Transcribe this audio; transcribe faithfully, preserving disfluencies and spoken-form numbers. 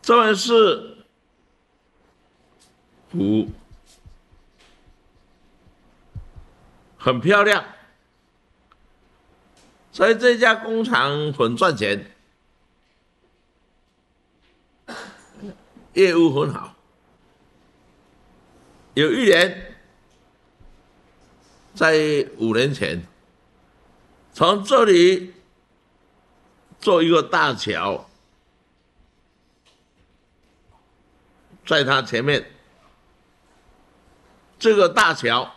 这门是鼓，很漂亮，所以这家工厂很赚钱，业务很好。有一年，在五年前，从这里做一个大桥，在它前面，这个大桥